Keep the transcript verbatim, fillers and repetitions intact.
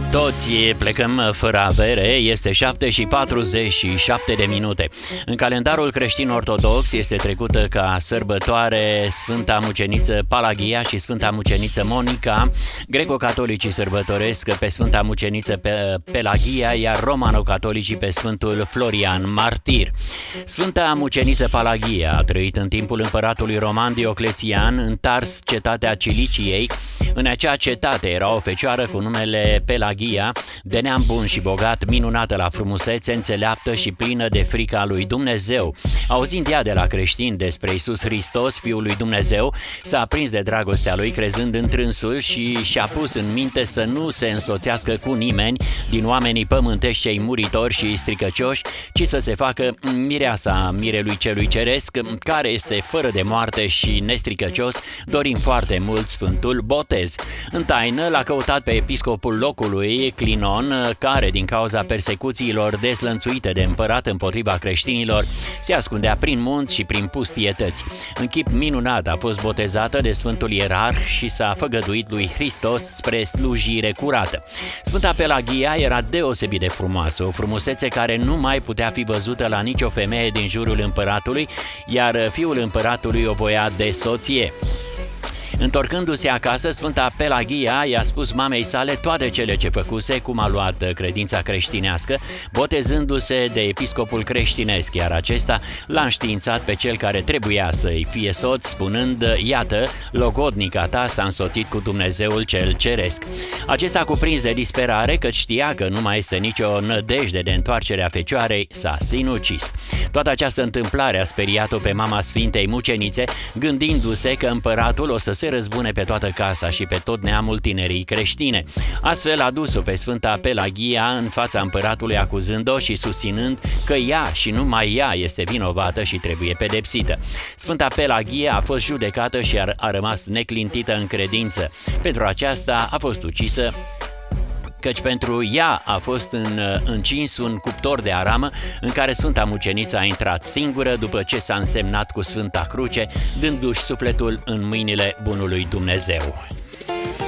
Toți plecăm fără avere, este șapte și patruzeci și șapte de minute. În calendarul creștin ortodox este trecută ca sărbătoare Sfânta Muceniță Pelagia și Sfânta Muceniță Monica. Greco-catolicii sărbătoresc pe Sfânta Muceniță Pelagia, iar romano-catolicii pe Sfântul Florian Martir. Sfânta Muceniță Pelagia a trăit în timpul împăratului roman Dioclețian în Tars, cetatea Ciliciei. În acea cetate era o fecioară cu numele Pelagia, de neam bun și bogat, minunată la frumusețe, înțeleaptă și plină de frica lui Dumnezeu. Auzind ea de la creștini despre Iisus Hristos, Fiul lui Dumnezeu, s-a aprins de dragostea lui, crezând întrânsul, și și-a pus în minte să nu se însoțească cu nimeni din oamenii pământești cei muritori și stricăcioși, ci să se facă mireasa mirelui celui ceresc, care este fără de moarte și nestricăcios, dorim foarte mult Sfântul Botez. În taină l-a căutat pe episcopul locului, Clinon, care, din cauza persecuțiilor deslănțuite de împărat împotriva creștinilor, se ascundea prin munți și prin pustietăți. În chip minunat a fost botezată de Sfântul Ierarh și s-a făgăduit lui Hristos spre slujire curată. Sfânta Pelagia era deosebit de frumoasă, o frumusețe care nu mai putea fi văzută la nicio femeie din jurul împăratului, iar fiul împăratului o voia de soție. Întorcându-se acasă, Sfânta Pelagia i-a spus mamei sale toate cele ce făcuse, cum a luat credința creștinească, botezându-se de episcopul creștinesc, iar acesta l-a înștiințat pe cel care trebuia să-i fie soț, spunând: iată, logodnica ta s-a însoțit cu Dumnezeul cel ceresc. Acesta, cuprins de disperare, că știa că nu mai este nicio nădejde de întoarcerea fecioarei, s-a sinucis. Toată această întâmplare a speriat-o pe mama Sfintei Mucenițe, gândindu-se că împăratul o să se răzbune pe toată casa și pe tot neamul tinerii creștine. Astfel a dus-o pe Sfânta Pelagia în fața împăratului, acuzând-o și susținând că ea și numai ea este vinovată și trebuie pedepsită. Sfânta Pelagia a fost judecată și a, a rămas neclintită în credință. Pentru aceasta a fost ucisă, căci pentru ea a fost în, încins un cuptor de aramă în care Sfânta Muceniță a intrat singură după ce s-a însemnat cu Sfânta Cruce, dându-și sufletul în mâinile bunului Dumnezeu.